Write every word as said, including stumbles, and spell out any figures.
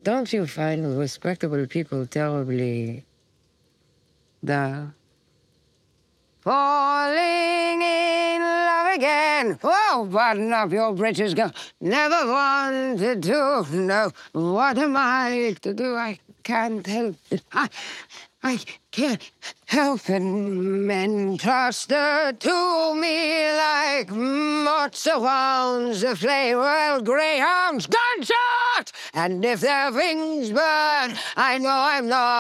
Don't you find respectable people terribly dull? Falling in love again. Oh, button up your britches, girl. Never wanted to know. What am I to do? I can't help it. I, I can't help it. Men cluster to me like moths around the flame. Well, greyhounds, gunshot! And if their wings burn, I know I'm not.